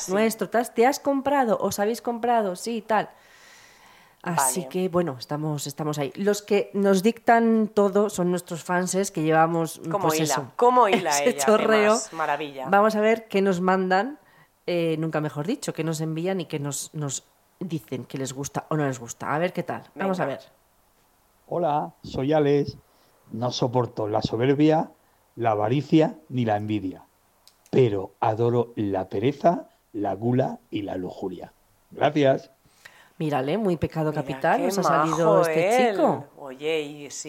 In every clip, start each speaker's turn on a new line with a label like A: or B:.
A: sí.
B: nuestro, te has comprado, os habéis comprado, sí, tal. Así
A: Vale.
B: que, bueno, estamos ahí. Los que nos dictan todo son nuestros fanses que llevamos, pues eso,
A: Cómo hila
B: ese
A: ella,
B: chorreo.
A: además, maravilla.
B: Vamos a ver qué nos mandan, nunca mejor dicho, qué nos envían y qué nos dicen que les gusta o no les gusta. A ver qué tal. Vamos a
A: Venga.
B: ver.
C: Hola, soy Alex. No soporto la soberbia, la avaricia ni la envidia, pero adoro la pereza, la gula y la lujuria. Gracias.
B: Mírale, muy pecado
A: Mira,
B: capital
A: qué
B: nos ha salido
A: majo
B: este
A: él.
B: chico.
A: Oye, y si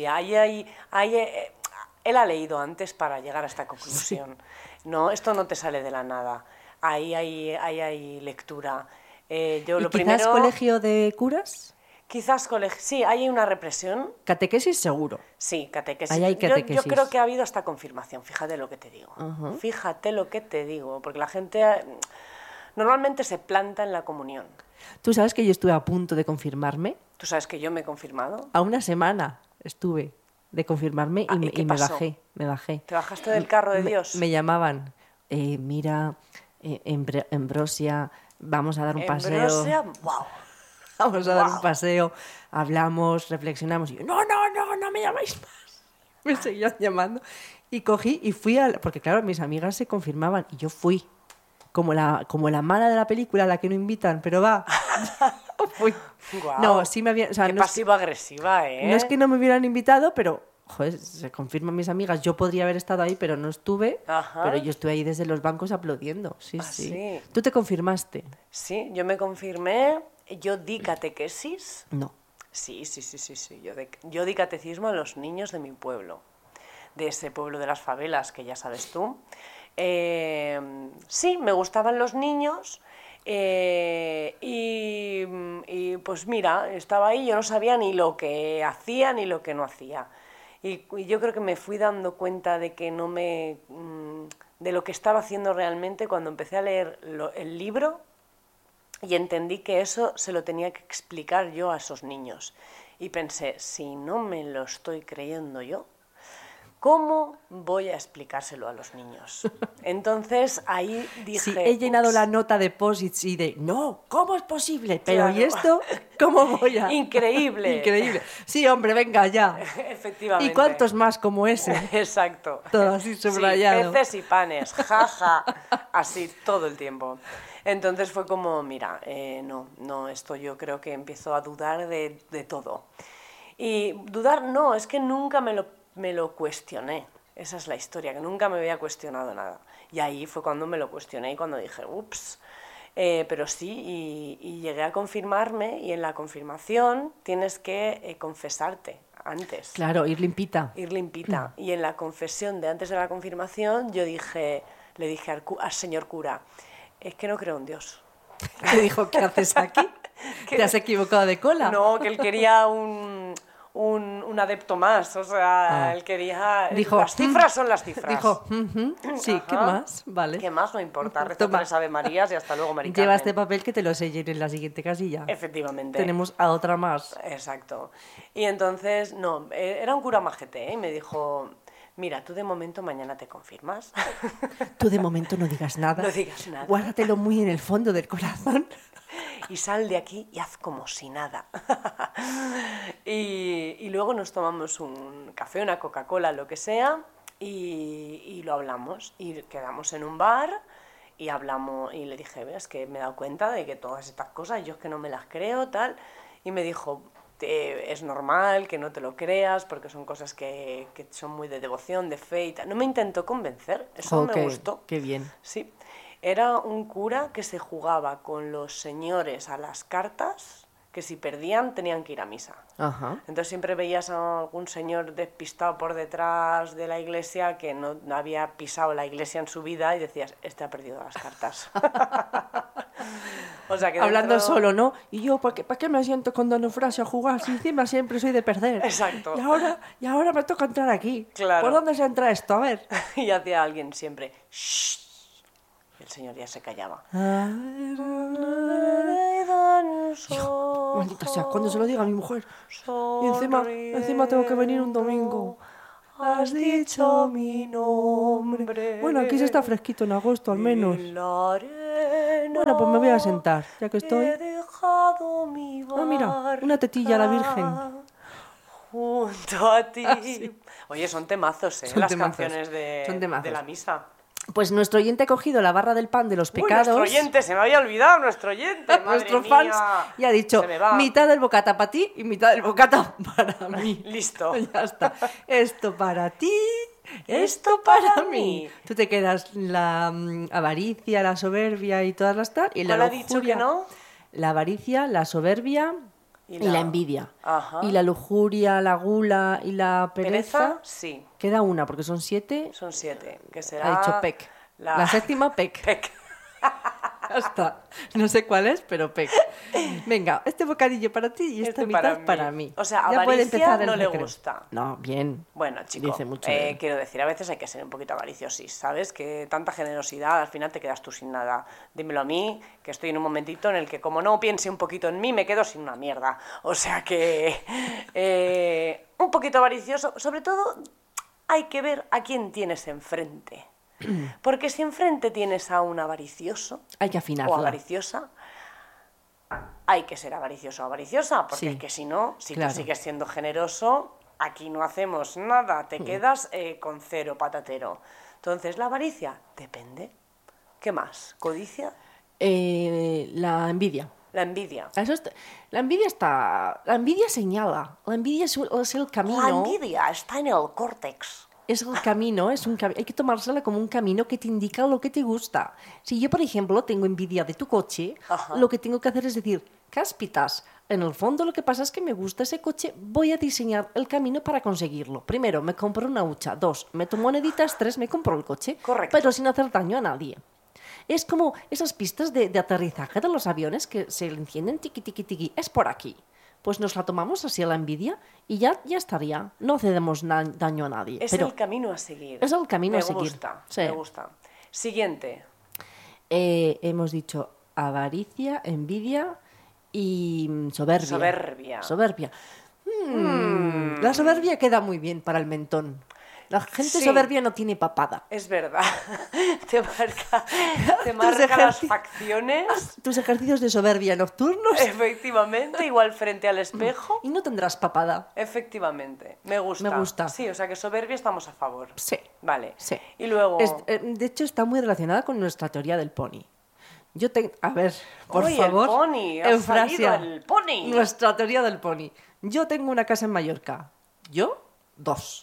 A: él ha leído antes para llegar a esta conclusión. No, esto no te sale de la nada. Hay lectura. Yo
B: ¿Y
A: lo
B: quizás
A: primero,
B: colegio de curas?
A: quizás colegio, sí, hay una represión.
B: Catequesis seguro.
A: Sí, catequesis.
B: Ahí hay
A: Yo
B: catequesis.
A: creo que ha habido hasta confirmación, fíjate lo que te digo.
B: Ajá.
A: Fíjate lo que te digo, porque la gente normalmente se planta en la comunión.
B: ¿Tú sabes que yo estuve a punto de confirmarme?
A: ¿Tú sabes que yo me he confirmado?
B: A una semana estuve de confirmarme y,
A: Ah, ¿y
B: me,
A: qué
B: y me
A: pasó?
B: bajé, me bajé.
A: ¿Te bajaste del carro de Dios?
B: Me llamaban, mira, Ambrosia, vamos a dar un paseo.
A: Ambrosia, wow.
B: Vamos a dar un
A: Guau.
B: paseo, hablamos, reflexionamos. Y yo, no me llamáis más. Me seguían llamando. Y cogí y fui porque claro, mis amigas se confirmaban y yo fui. Como la mala de la película, a la que no invitan, pero va. Fui.
A: Guau.
B: No, sí me habían... O sea,
A: Qué
B: no es,
A: pasivo-agresiva, ¿eh?
B: no es que no me hubieran invitado, pero... Joder, se confirman mis amigas. Yo podría haber estado ahí, pero no estuve.
A: Ajá.
B: Pero yo estuve ahí desde los bancos aplaudiendo. Sí,
A: Ah,
B: sí.
A: sí.
B: ¿Tú te confirmaste?
A: Sí, yo me confirmé, yo di catequesis.
B: No.
A: Sí. Yo di catecismo a los niños de mi pueblo, de ese pueblo de las favelas que ya sabes tú. Sí, me gustaban los niños y pues mira, estaba ahí, yo no sabía ni lo que hacía ni lo que no hacía. Y yo creo que me fui dando cuenta de que de lo que estaba haciendo realmente cuando empecé a leer el libro. Y entendí que eso se lo tenía que explicar yo a esos niños. Y pensé, si no me lo estoy creyendo yo, ¿cómo voy a explicárselo a los niños? Entonces ahí dije...
B: Sí, he llenado
A: "Ups".
B: la nota de posits y de, no, ¿cómo es posible? Pero
A: Claro.
B: ¿y esto? ¿Cómo voy a...?
A: Increíble.
B: Increíble. Sí, hombre, venga ya.
A: Efectivamente.
B: ¿Y cuántos más como ese?
A: Exacto.
B: Todo así subrayado.
A: Sí, peces y panes, jaja, así todo el tiempo. Entonces fue como, mira, no, esto yo creo que empiezo a dudar de todo. Y dudar no, es que nunca me lo cuestioné. Esa es la historia, que nunca me había cuestionado nada. Y ahí fue cuando me lo cuestioné y cuando dije, ups. Pero sí, y llegué a confirmarme y en la confirmación tienes que confesarte antes.
B: Claro, ir limpita.
A: Ir limpita. Y en la confesión de antes de la confirmación le dije al señor cura, es que no creo en Dios.
B: Te dijo, ¿qué haces aquí? ¿Te has equivocado de cola?
A: No, que él quería un adepto más, o sea, él quería...
B: Dijo,
A: las cifras son las cifras.
B: Dijo, sí,
A: Ajá.
B: ¿qué más? Vale.
A: ¿Qué más? No importa, reza
B: Toma.
A: 3 Ave Marías y hasta luego, Mari
B: Lleva
A: Carmen.
B: este papel que te lo sellen en la siguiente casilla.
A: Efectivamente.
B: Tenemos a otra más.
A: Exacto. Y entonces, no, era un cura majete, ¿eh? Y me dijo, mira, tú de momento mañana te confirmas.
B: Tú de momento no digas nada.
A: No digas nada.
B: Guárdatelo muy en el fondo del corazón.
A: Y sal de aquí y haz como si nada. y luego nos tomamos un café, una Coca-Cola, lo que sea, y lo hablamos. Y quedamos en un bar y hablamos, y le dije, es que me he dado cuenta de que todas estas cosas, yo es que no me las creo, tal. Y me dijo, es normal que no te lo creas, porque son cosas que son muy de devoción, de fe y tal. No me intentó convencer, eso me gustó.
B: Qué bien.
A: Sí. Era un cura que se jugaba con los señores a las cartas, que si perdían tenían que ir a misa.
B: Ajá.
A: Entonces siempre veías a algún señor despistado por detrás de la iglesia que no había pisado la iglesia en su vida y decías, este ha perdido las cartas. O sea que
B: Hablando
A: dentro...
B: solo, ¿no? Y yo, ¿para qué me siento con Don Eufrasio a jugar si encima siempre soy de perder?
A: Exacto.
B: Y ahora me toca entrar aquí.
A: Claro.
B: ¿Por dónde se entra esto? A ver.
A: Y hacía alguien siempre, shh. Y el señor ya se callaba.
B: Hijo, maldita sea, cuando se lo diga a mi mujer. Y encima tengo que venir un domingo.
A: Has dicho mi nombre.
B: Bueno, aquí se está fresquito en agosto al menos.
A: En la arena
B: Bueno, pues me voy a sentar, ya que estoy.
A: He dejado mi barca.
B: Ah, mira, una tetilla a la Virgen.
A: Junto a ti.
B: Ah, sí.
A: Oye, son temazos,
B: Son
A: las
B: temazos.
A: canciones
B: Son temazos.
A: de la misa.
B: Pues nuestro oyente ha cogido la barra del pan de los
A: Uy,
B: pecados.
A: nuestro oyente, se me había olvidado, nuestro oyente. Madre
B: Nuestro
A: mía.
B: fans y ha dicho
A: Se me va.
B: mitad del bocata para ti y mitad del bocata para mí.
A: Listo.
B: Ya está. Esto para ti,
A: Esto para mí.
B: Tú te quedas la avaricia, la soberbia y todas las tal. Y la
A: ¿Cuál ha dicho
B: lujuria,
A: que no?
B: La avaricia, la soberbia y la envidia.
A: Ajá.
B: Y la lujuria, la gula y la pereza.
A: ¿Pereza? Sí,
B: Queda una porque son 7.
A: son 7. Que será...
B: Ha dicho Pec. La séptima, Pec.
A: Pec.
B: Ya está. No sé cuál es, pero Pec. Venga, este bocadillo para ti y esta
A: Este
B: mitad
A: para
B: para
A: mí.
B: mí.
A: O sea,
B: Ya puede
A: avaricia
B: empezar el
A: no le
B: recreo.
A: gusta.
B: No, bien.
A: Bueno, chico,
B: Dice mucho de él.
A: quiero decir, a veces hay que ser un poquito avariciosis, ¿sabes? Que tanta generosidad, al final te quedas tú sin nada. Dímelo a mí, que estoy en un momentito en el que como no piense un poquito en mí, me quedo sin una mierda. O sea que un poquito avaricioso, sobre todo hay que ver a quién tienes enfrente. Porque si enfrente tienes a un avaricioso
B: Hay que
A: o
B: afinarla.
A: avariciosa, hay que ser avaricioso o avariciosa, porque
B: Sí,
A: es que si no, si
B: claro.
A: tú sigues siendo generoso, aquí no hacemos nada, te quedas con cero patatero. Entonces, la avaricia, depende. ¿Qué más? ¿Codicia?
B: La envidia.
A: La envidia.
B: La envidia señala. La envidia es el camino.
A: La envidia está en el córtex.
B: Es el camino, hay que tomársela como un camino que te indica lo que te gusta. Si yo, por ejemplo, tengo envidia de tu coche,
A: Ajá.
B: lo que tengo que hacer es decir, cáspitas, en el fondo lo que pasa es que me gusta ese coche, voy a diseñar el camino para conseguirlo. Primero, me compro una hucha. 2, meto moneditas. 3, me compro el coche.
A: Correcto.
B: Pero sin hacer daño a nadie. Es como esas pistas de aterrizaje de los aviones que se encienden tiqui, tiqui, tiqui. Es por aquí. Pues nos la tomamos así a la envidia y ya estaría. No hacemos daño a nadie.
A: Es
B: pero
A: el camino a seguir.
B: es el camino
A: me
B: a seguir.
A: Gusta,
B: Sí.
A: Me gusta. Siguiente.
B: Hemos dicho avaricia, envidia y soberbia.
A: Soberbia.
B: Soberbia. La soberbia queda muy bien para el mentón. La gente
A: Sí.
B: soberbia no tiene papada.
A: Es verdad. te marca las facciones.
B: Tus ejercicios de soberbia nocturnos
A: Efectivamente, igual frente al espejo.
B: y no tendrás papada.
A: Efectivamente, me gusta.
B: Me gusta.
A: Sí, o sea que soberbia estamos a favor.
B: Sí.
A: Vale.
B: Sí.
A: Y luego...
B: De hecho, está muy relacionada con nuestra teoría del pony. A ver, por
A: ¡Uy,
B: favor.
A: el pony! ¡Ha
B: Eufrasia,
A: salido el pony!
B: Nuestra teoría del pony. Yo tengo una casa en Mallorca. Yo, 2.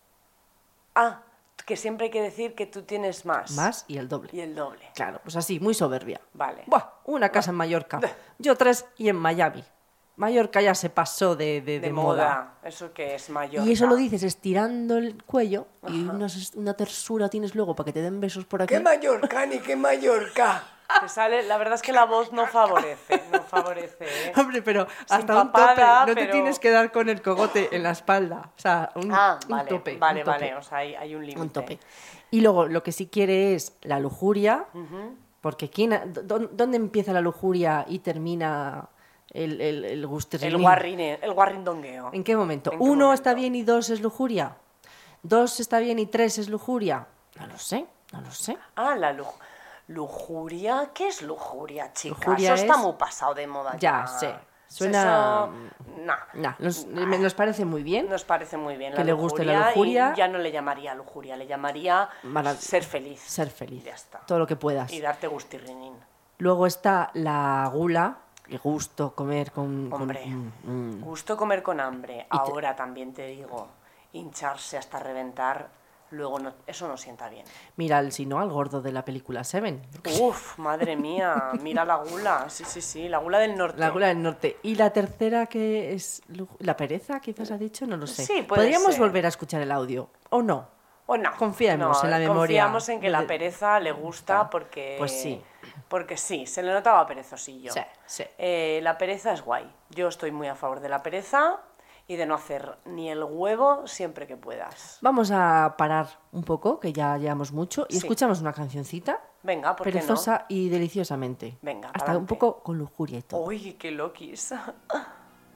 A: Ah, que siempre hay que decir que tú tienes más.
B: Más y el doble.
A: Y el doble.
B: Claro, pues así, muy soberbia.
A: Vale.
B: Buah, una casa en Mallorca. Yo 3 y en Miami. Mallorca ya se pasó de moda.
A: Eso que es mayor.
B: Y eso lo dices estirando el cuello y una tersura tienes luego para que te den besos por aquí.
A: ¡Qué Mallorca, ni qué Mallorca! Te sale, la verdad es que la voz no favorece, ¿eh?
B: Hombre, pero
A: Sin
B: hasta un
A: papada,
B: tope. No te
A: pero-
B: tienes que dar con el cogote en la espalda. O sea, un
A: Vale,
B: tope.
A: vale,
B: un tope.
A: vale. O sea, hay un límite.
B: Un tope. Y luego lo que sí quiere es la lujuria, porque ¿dónde empieza la lujuria y termina el gusterrilín?
A: El guarrindongueo.
B: ¿En qué momento?
A: ¿En qué
B: 1
A: momento?
B: está bien y 2 es lujuria. 2 está bien y 3 es lujuria. No lo sé.
A: Ah, la lujuria. ¿Qué es lujuria, chica?
B: Lujuria
A: Eso está
B: es-
A: muy pasado de moda
B: Ya sé. Suena-
A: No.
B: Nah, nos parece muy bien.
A: Nos parece muy bien
B: Que
A: la
B: le guste la lujuria.
A: y ya no le llamaría lujuria, le llamaría ser feliz.
B: Ser feliz.
A: Ya está.
B: Todo lo que puedas.
A: Y darte gustirrinín.
B: Luego está la gula, el gusto comer con...
A: Hombre, gusto comer con hambre. Ahora también te digo, hincharse hasta reventar, luego no, eso no sienta bien.
B: Mira, si no, al gordo de la película Seven.
A: Uf, madre mía, mira la gula. Sí, la gula del norte.
B: La gula del norte. Y la tercera que es la pereza, quizás ha dicho, no lo sé.
A: Sí, puede
B: Podríamos
A: ser.
B: volver a escuchar el audio, ¿o no?
A: O no.
B: Confiemos en la memoria.
A: Confiamos en que la pereza le gusta porque...
B: Pues sí.
A: Porque sí, se le notaba perezosillo.
B: Sí.
A: La pereza es guay. Yo estoy muy a favor de la pereza y de no hacer ni el huevo siempre que puedas.
B: Vamos a parar un poco, que ya llevamos mucho, y
A: Sí.
B: escuchamos una cancioncita
A: Venga, ¿por qué no?
B: perezosa y deliciosamente.
A: Venga,
B: Hasta
A: pa'lante.
B: un poco con lujuria y todo.
A: Uy, qué loquis.